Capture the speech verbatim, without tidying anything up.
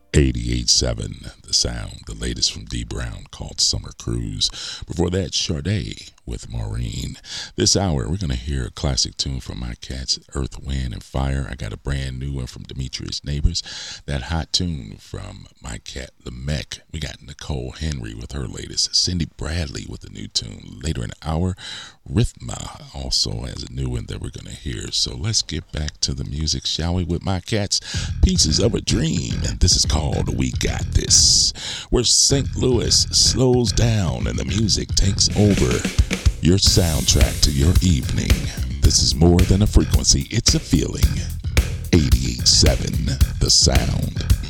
eighty-eight point seven, The Sound, the latest from D Brown called Summer Cruise. Before that, Sade with Maureen. This hour, we're going to hear a classic tune from my cats, Earth, Wind, and Fire. I got a brand new one from Demetrius Neighbors. That hot tune from my cat, The Mech. We got Nicole Henry with her latest. Cindy Bradley with a new tune. Later in the hour, Rhythma also has a new one that we're going to hear. So let's get back to the music, shall we, with my cats, Pieces of a Dream. And this is called We Got This, where Saint Louis slows down and the music takes over. Your soundtrack to your evening. This is more than a frequency, it's a feeling. eighty-eight point seven, The Sound.